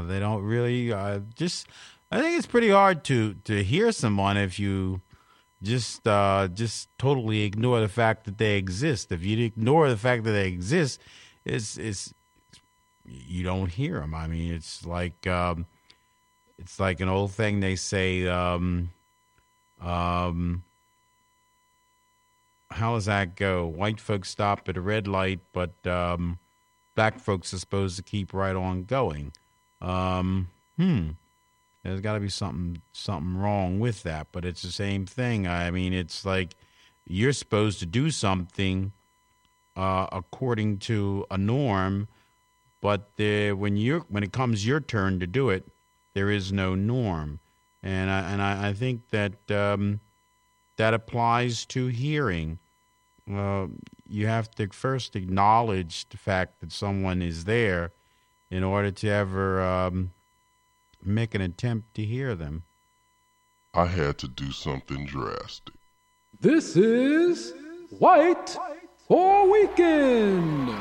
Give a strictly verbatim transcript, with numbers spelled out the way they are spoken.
they don't really uh, just. I think it's pretty hard to to hear someone if you just uh, just totally ignore the fact that they exist. If you ignore the fact that they exist, it's it's you don't hear them. I mean, it's like um, it's like an old thing they say. Um, um, how does that go? White folks stop at a red light, but um, black folks are supposed to keep right on going. Um, hmm. There's got to be something something wrong with that, but it's the same thing. I mean, it's like you're supposed to do something uh, according to a norm, but there, when you when it comes your turn to do it, there is no norm, and I, and I, I think that um, that applies to hearing. Uh, you have to first acknowledge the fact that someone is there in order to ever um, make an attempt to hear them. I had to do something drastic. This is White for Weekend.